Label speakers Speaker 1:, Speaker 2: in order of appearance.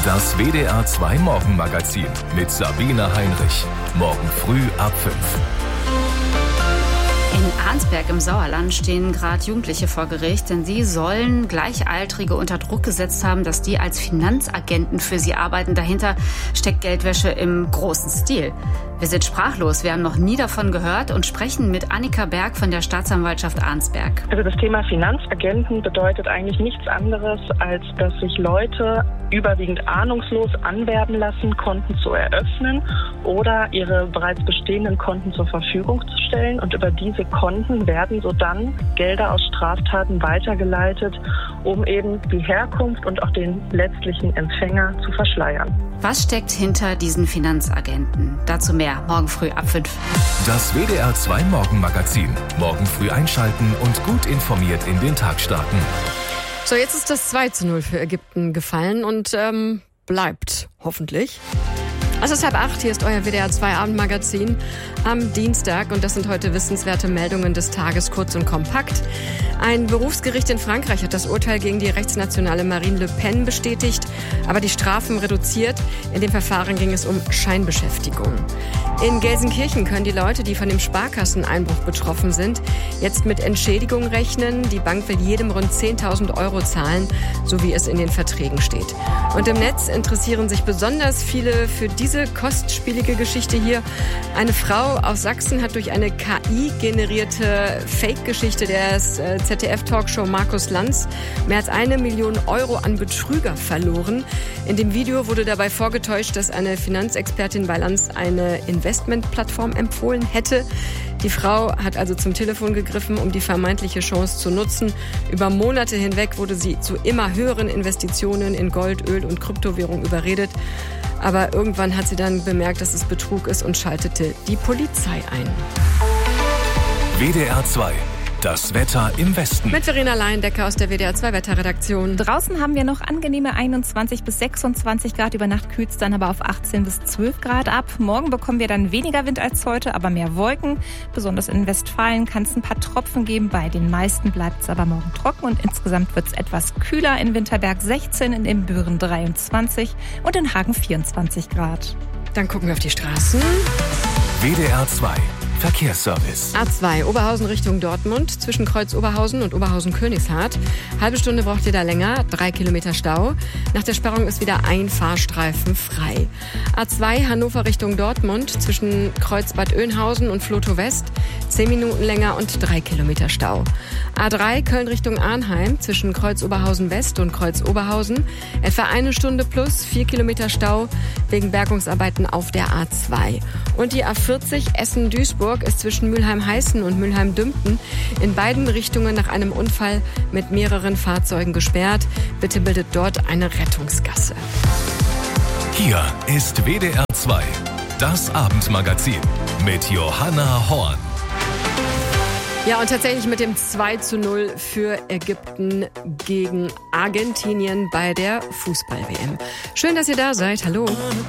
Speaker 1: Das WDR 2 Morgenmagazin mit Sabine Heinrich. Morgen früh ab 5.
Speaker 2: In Arnsberg im Sauerland stehen gerade Jugendliche vor Gericht, denn sie sollen Gleichaltrige unter Druck gesetzt haben, dass die als Finanzagenten für sie arbeiten. Dahinter steckt Geldwäsche im großen Stil. Wir sind sprachlos, wir haben noch nie davon gehört und sprechen mit Annika Berg von der Staatsanwaltschaft Arnsberg.
Speaker 3: Also das Thema Finanzagenten bedeutet eigentlich nichts anderes, als dass sich Leute überwiegend ahnungslos anwerben lassen, Konten zu eröffnen oder ihre bereits bestehenden Konten zur Verfügung zu stellen. Und über diese Konten werden so dann Gelder aus Straftaten weitergeleitet, um eben die Herkunft und auch den letztlichen Empfänger zu verschleiern.
Speaker 2: Was steckt hinter diesen Finanzagenten? Dazu mehr morgen früh ab 5.
Speaker 1: Das WDR 2 Morgenmagazin. Morgen früh einschalten und gut informiert in den Tag starten.
Speaker 4: So, jetzt ist das 2:0 für Ägypten gefallen und bleibt hoffentlich. Es ist 7:30, hier ist euer WDR 2 Abendmagazin am Dienstag und das sind heute wissenswerte Meldungen des Tages, kurz und kompakt. Ein Berufsgericht in Frankreich hat das Urteil gegen die rechtsnationale Marine Le Pen bestätigt, aber die Strafen reduziert. In dem Verfahren ging es um Scheinbeschäftigung. In Gelsenkirchen können die Leute, die von dem Sparkasseneinbruch betroffen sind, jetzt mit Entschädigung rechnen. Die Bank will jedem rund 10.000 Euro zahlen, so wie es in den Verträgen steht. Und im Netz interessieren sich besonders viele für diese kostspielige Geschichte hier. Eine Frau aus Sachsen hat durch eine KI-generierte Fake-Geschichte des ZDF-Talkshow Markus Lanz mehr als 1 Million Euro an Betrüger verloren. In dem Video wurde dabei vorgetäuscht, dass eine Finanzexpertin bei Lanz eine Investmentplattform empfohlen hätte. Die Frau hat also zum Telefon gegriffen, um die vermeintliche Chance zu nutzen. Über Monate hinweg wurde sie zu immer höheren Investitionen in Gold, Öl und Kryptowährung überredet. Aber irgendwann hat sie dann bemerkt, dass es Betrug ist und schaltete die Polizei ein.
Speaker 1: WDR 2. Das Wetter im Westen.
Speaker 4: Mit Verena Leindecker aus der WDR 2 Wetterredaktion.
Speaker 5: Draußen haben wir noch angenehme 21 bis 26 Grad. Über Nacht kühlt es dann aber auf 18 bis 12 Grad ab. Morgen bekommen wir dann weniger Wind als heute, aber mehr Wolken. Besonders in Westfalen kann es ein paar Tropfen geben. Bei den meisten bleibt es aber morgen trocken und insgesamt wird es etwas kühler. In Winterberg 16, in Ibbenbüren 23 und in Hagen 24 Grad.
Speaker 4: Dann gucken wir auf die Straßen.
Speaker 1: WDR 2. Verkehrsservice.
Speaker 4: A2 Oberhausen Richtung Dortmund zwischen Kreuz Oberhausen und Oberhausen Königshardt. Halbe Stunde braucht ihr da länger, 3 Kilometer Stau. Nach der Sperrung ist wieder ein Fahrstreifen frei. A2 Hannover Richtung Dortmund zwischen Kreuz Bad Oeynhausen und Flotow West 10 Minuten länger und 3 Kilometer Stau. A3 Köln Richtung Arnheim zwischen Kreuz Oberhausen West und Kreuz Oberhausen etwa 1 Stunde plus 4 Kilometer Stau wegen Bergungsarbeiten auf der A2. Und die A40 Essen-Duisburg ist zwischen Mülheim-Heißen und Mülheim-Dümpten in beiden Richtungen nach einem Unfall mit mehreren Fahrzeugen gesperrt. Bitte bildet dort eine Rettungsgasse.
Speaker 1: Hier ist WDR 2, das Abendmagazin mit Johanna Horn.
Speaker 4: Ja, und tatsächlich mit dem 2:0 für Ägypten gegen Argentinien bei der Fußball-WM. Schön, dass ihr da seid. Hallo.